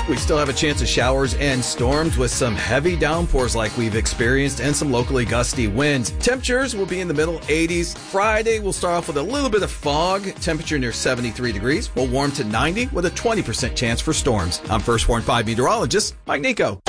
We still have a chance of showers and storms with some heavy downpours like we've experienced and some locally gusty winds. Temperatures will be in the middle 80s. Friday, we'll start off with a little bit of fog. Temperature near 73 degrees. We'll warm to 90 with a 20% chance for storms. I'm First Warn 5 meteorologist Mike Nico.